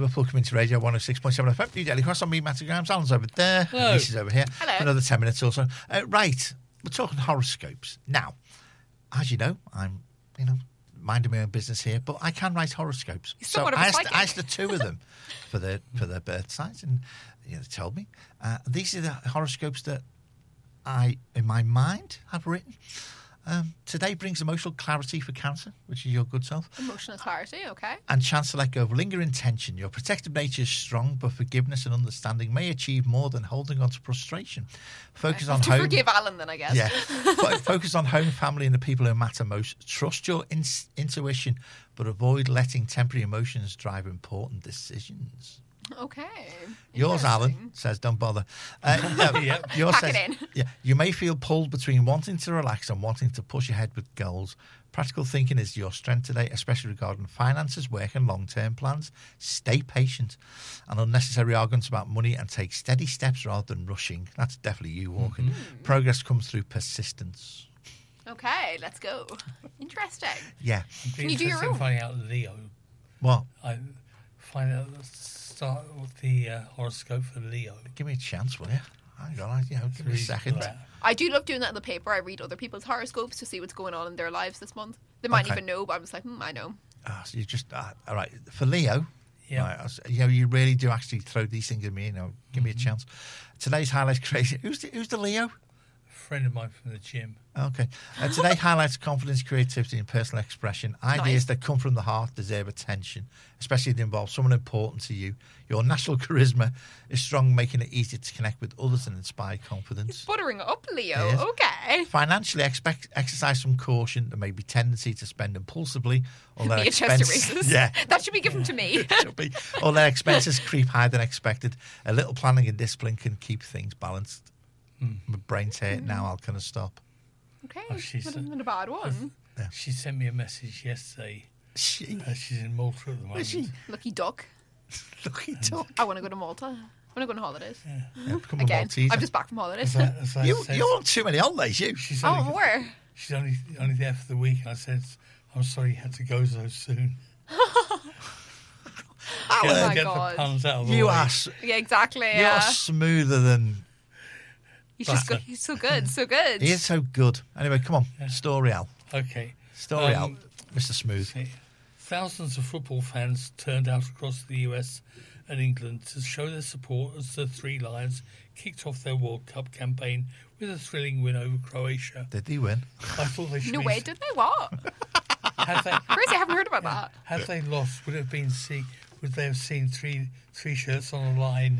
Liverpool Community Radio 106.7 FM, New Daily Cross on me, Matty Grimes. Alan's over there. Hello. Lisa's over here. Hello. For another 10 minutes or so. Right, we're talking horoscopes. Now, as you know, I'm, minding my own business here, but I can write horoscopes. You're So somewhat of a I psychic. asked the two of them for their birth signs, and they told me. These are the horoscopes that I, in my mind, have written. Today brings emotional clarity for Cancer, which is your good self, Emotional clarity, okay. and chance to let go of lingering tension. Your protective nature is strong, but forgiveness and understanding may achieve more than holding on to frustration. Focus on To home. forgive Alan, then, I guess. Yeah. Focus on home, family, and the people who matter most. Trust your intuition, but avoid letting temporary emotions drive important decisions. Okay. Yours, Alan, Interesting. says don't bother. Yep. Yours Pack says, it in. Yeah, you may feel pulled between wanting to relax and wanting to push ahead with goals. Practical thinking is your strength today, especially regarding finances, work, and long-term plans. Stay patient. And unnecessary arguments about money, and take steady steps rather than rushing. That's definitely you walking. Progress comes through persistence. Okay, let's go. Interesting. Yeah. Can you do your own? Finding out Leo. What? I find out the start of the horoscope for Leo. Give me a chance, will you? Hang on, give me a second. I do love doing that in the paper. I read other people's horoscopes to see what's going on in their lives this month. They might Okay. even know, but I'm just like, I know. So you just all right for Leo. Yeah. Right, you really do actually throw these things at me. Give me a chance. Today's highlight crazy. Who's the Leo? Friend of mine from the gym. Okay. Today highlights confidence, creativity, and personal expression. Ideas that come from the heart deserve attention, especially if they involve someone important to you. Your natural charisma is strong, making it easy to connect with others and inspire confidence. Buttering up, Leo. Yes. Okay. Financially, exercise some caution. There may be tendency to spend impulsively, or let Me at Chester expense- races. Yeah. That should be given to me. Should be. Or let expenses creep higher than expected. A little planning and discipline can keep things balanced. My brain's hurting now. I'll kind of stop. Okay. Oh, she's- Not a bad one. She sent me a message yesterday. She, She's in Malta at the moment. is she? Lucky duck. Lucky duck. I want to go to Malta. I want to go on holidays. Yeah, become a Again, Malteser. I'm just back from holidays. As I said, You're on too many holidays, you. she's Oh, only, more. she's only there for the week. And I said, I'm sorry you had to go so soon. Alan, my Get God. the puns out of the you way. are, Yeah, exactly. you're Yeah. smoother than... He's just good. He's so good. So good. He is so good. Anyway, come on. Story Al. Okay. Story Al. Mr. Smooth. See, thousands of football fans turned out across the US and England to show their support as the Three Lions kicked off their World Cup campaign with a thrilling win over Croatia. Did he win? I thought they should No be... way, did they? What? Had they, Crazy, I haven't heard about that. had they lost, would they have seen three shirts on a line?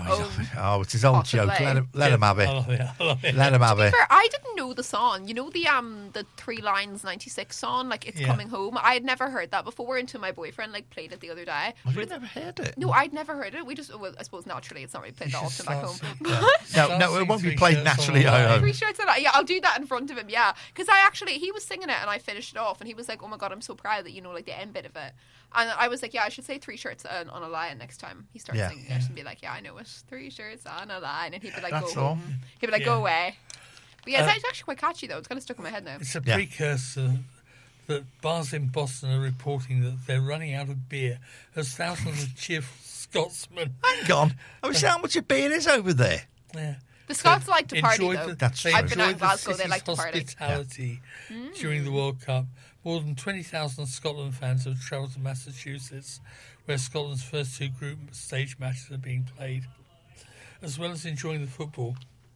Oh, it's his old Possibly. joke. Let him have I it. love it. I love it. Let him have it. Fair, I didn't know the song. You know the Three Lines 96 song, like It's Yeah. Coming Home. I had never heard that before until my boyfriend played it the other day. Have you never heard it? No, I'd never heard it. We just, well, I suppose naturally it's not really played You that should often back start home. singing- No, it won't be Three played shirts naturally on a at line. home. Three shirts of that. Yeah, I'll do that in front of him. Yeah, because he was singing it and I finished it off and he was like, "Oh my God, I'm so proud that the end bit of it." And I was like, "Yeah, I should say 3 shirts on a line next time." He starts Yeah. singing it and be like, "Yeah, I know it. 3 shirts on a line," and he'd be like, That's "Go all. home." He'd be like, "Go away." But yeah, it's actually quite catchy though. It's kind of stuck in my head now. It's a Yeah. precursor that bars in Boston are reporting that they're running out of beer as thousands of cheerful Scotsmen Hang on. I was saying how much a beer is over there. The Scots like to party enjoyed though. That's they true. I've been out in enjoyed the Glasgow. They city's like to party. hospitality during the World Cup. More than 20,000 Scotland fans have travelled to Massachusetts, where Scotland's first 2 group stage matches are being played. As well as enjoying the football,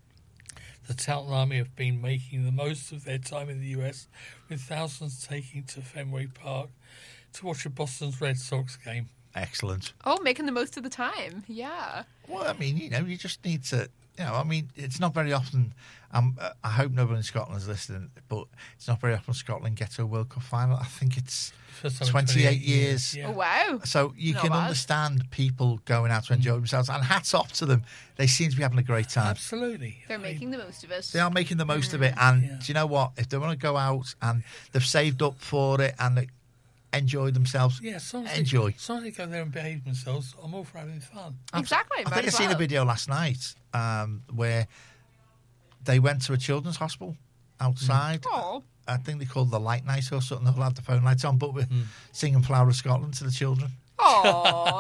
the Taunton Army have been making the most of their time in the US, with thousands taking to Fenway Park to watch a Boston's Red Sox game. Excellent. Oh, making the most of the time. Yeah. Well, I mean, you just need to... it's not very often... I hope nobody in Scotland is listening, but it's not very often Scotland gets to a World Cup final. I think it's First time in 28 years. Yeah. Oh wow. So you Not can bad. understand people going out to enjoy themselves, and hats off to them. They seem to be having a great time. Absolutely. They're making the most of it. They are making the most of it, and Yeah. do you know what? If they want to go out and they've saved up for it and they enjoy themselves, Yeah, as long as enjoy. As long as they go there and behave themselves, I'm all for having fun. Exactly. I might think I as seen a well. video last night where they went to a children's hospital outside. Oh. I think they called the light night or something. They'll have the phone lights on, but we're singing Flower of Scotland to the children. Oh,